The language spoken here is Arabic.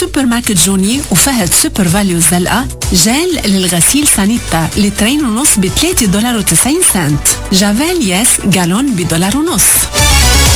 سوبر ماركت جوني وفهد سوبر فاليو الزلقة جال للغسيل سانيتا لترين ونص $3.90. جافيل ياس جالون $1.50.